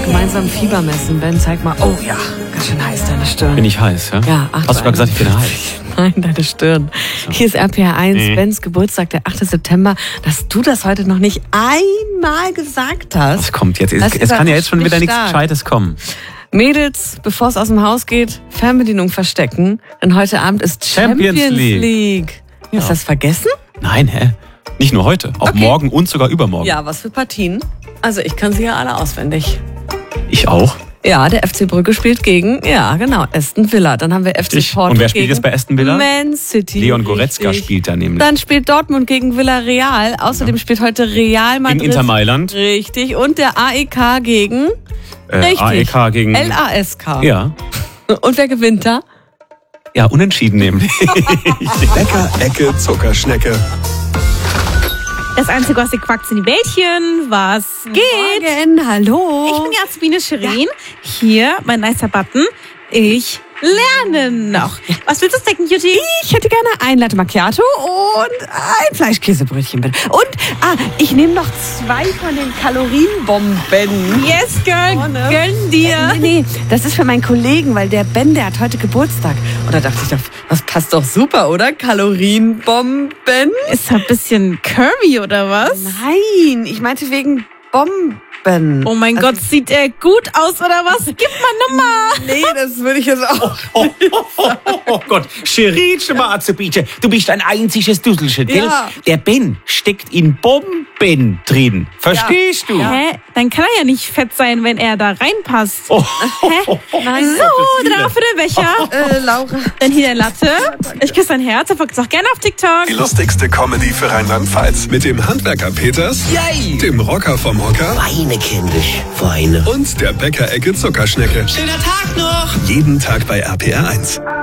gemeinsam Fieber messen. Ben, zeig mal. Oh ja, ganz schön heiß deine Stirn. Bin ich heiß, ja? Ja, ach, hast du gerade gesagt, ich bin heiß? Nein, deine Stirn. So. Hier ist RPR1, Bens Geburtstag, der 8. September. Dass du das heute noch nicht einmal gesagt hast. Was kommt jetzt? Es kann ja jetzt schon wieder nichts Gescheites kommen. Mädels, bevor es aus dem Haus geht, Fernbedienung verstecken. Denn heute Abend ist Champions League. Ja. Hast du das vergessen? Nein, nicht nur heute, auch morgen und sogar übermorgen. Ja, was für Partien? Also ich kann sie ja alle auswendig. Ich auch? Ja, der FC Brügge spielt gegen, Aston Villa. Dann haben wir FC Porto. Und wer spielt jetzt bei Aston Villa? Man City. Leon Goretzka spielt da nämlich. Dann spielt Dortmund gegen Villarreal. Außerdem spielt heute Real Madrid. Gegen Inter Mailand. Richtig. Und der AEK gegen... AEK gegen... LASK. Ja. Und wer gewinnt da? Ja, unentschieden nämlich. Bäcker, Ecke, Zuckerschnecke. Das einzige, was ihr quackt, sind die Bällchen. Was geht? Morgen, hallo. Ich bin die Azubine Shirin. Ja. Hier, mein nicer Button. Ich lerne noch. Was willst du snacken, Cutie? Ich hätte gerne ein Latte Macchiato und ein Fleischkäsebrötchen, bitte. Und, ich nehme noch 2 von den Kalorienbomben. Yes, Girl, gönn dir. Nee, das ist für meinen Kollegen, weil der Ben, der hat heute Geburtstag. Und da dachte ich, das passt doch super, oder? Kalorienbomben. Ist ein bisschen curvy, oder was? Nein, ich meinte wegen Bomben. Oh mein Gott, sieht er gut aus, oder was? Gib mal Nummer. Nee, das würde ich jetzt auch Oh Gott, Shirin, Azubine, du bist ein einziges Dusselchen, gell? Ja. Der Ben steckt in Bomben drin. Verstehst du? Hä? Dann kann er ja nicht fett sein, wenn er da reinpasst. Hä? Nein. So, dann auch für den Becher. Laura. Dann hier der Latte. Ich küsse dein Herz, folgt auch gerne auf TikTok. Die lustigste Comedy für Rheinland-Pfalz. Mit dem Handwerker Peters, dem Rocker vom Hocker Feine kindisch, feine. und der Bäcker-Ecke Zuckerschnecke. Schöner Tag noch. Jeden Tag bei RPR1.